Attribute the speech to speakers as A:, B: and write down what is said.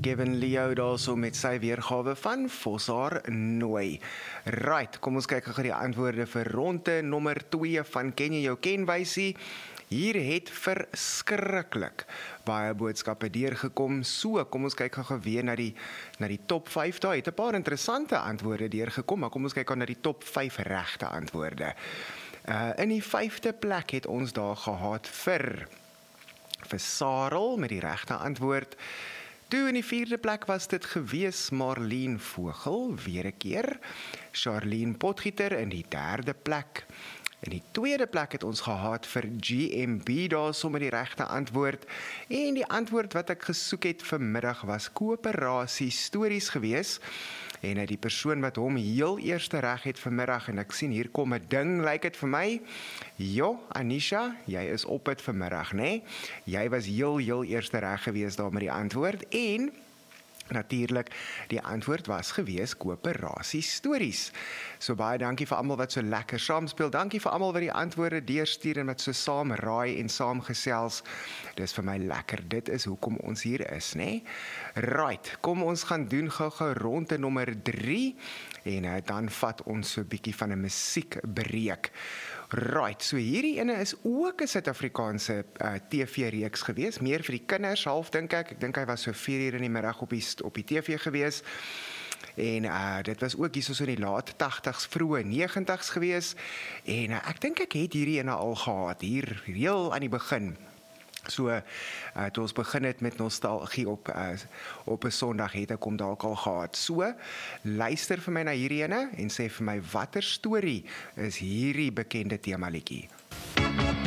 A: Kevin Leo daarso met sy weergawe van Voshaar Nooi. Right, kom ons kyk gou die antwoorde vir ronde nommer 2 van Ken jy jou kenwysie. Hier het verskriklik baie boodskappe deurgekom. So, kom ons kyk gou weer na die top 5. Daar het 'n paar interessante antwoorde deurgekom, maar kom ons kyk gou na die top 5 regte antwoorde. In die 5de plek het ons daar gehad vir Sarel met die regte antwoord. Toe in die 4de plek was dit gewees Marlene Vogel, weer 'n keer. Charlene Potgieter in die 3de plek. In die 2de plek het ons gehad vir GMB daar sommer die regte antwoord. En die antwoord wat ek gesoek het vanmiddag was koöperasie stories gewees. En die persoon wat hom heel eerste reg het vanmiddag, en ek sien hier kom 'n ding, lyk dit vir my. Jo, Anisha, jy is op dit vanmiddag, né? Jy was heel eerste reg gewees daar met die antwoord en natuurlik, die antwoord was gewees koöperasie stories. So baie dankie vir almal wat so lekker saamspeel. Dankie vir almal wat die antwoorde deurstuur en wat so saam raai en saam gesels. Dis vir my lekker. Dit is hoekom ons hier is, né? Right, kom ons gaan doen gou-gou ronde nommer 3 en dan vat ons so 'n bietjie van 'n musiekbreek. Right, so hierdie ene is ook 'n Suid-Afrikaanse TV-reeks gewees, meer vir die kinders half dink ek. Ek dink hy was so 4 uur in die middag op die TV gewees. En dit was ook hierso in die laat 80s, vroeë 90s gewees. En ek dink ek het hierdie ene al gehad, hier heel aan die begin. So, toe ons begin het met nostalgie op 'n Sondag het ek hom dalk al gehad. So, luister vir my na hierdie ene en sê vir my watter storie is hierdie bekende temaliedjie.